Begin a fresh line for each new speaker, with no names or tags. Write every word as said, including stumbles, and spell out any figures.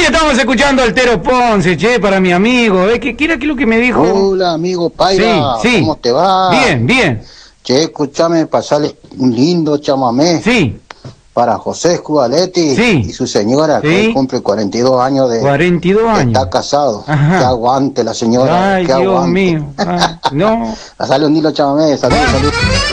estamos escuchando a Altero Ponce, che, para mi amigo. ¿Eh? ¿Qué, qué era lo que me dijo?
Hola, amigo Paira.
Sí, sí.
¿Cómo te va?
Bien, bien.
Che, escúchame, pasarle un lindo chamamé.
Sí.
Para José Escudaletti
Sí.
y su señora,
Sí.
que hoy cumple cuarenta y dos años de...
cuarenta y dos años.
Está casado.
Ajá.
Que aguante la señora.
Ay,
que
Dios
aguante.
mío. Ay, no.
Pasarle un lindo chamamé. Saludos,
Ah.
saludos.